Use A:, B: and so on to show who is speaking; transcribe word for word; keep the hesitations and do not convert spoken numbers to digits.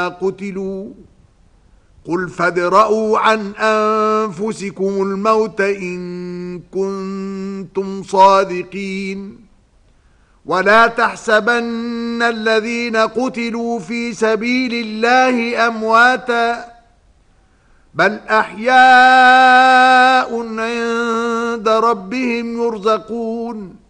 A: قتلوا قل فادرءوا عن أنفسكم الموت إن كنتم صادقين ولا تحسبن الذين قتلوا في سبيل الله أمواتا بل أحياء عند ربهم يرزقون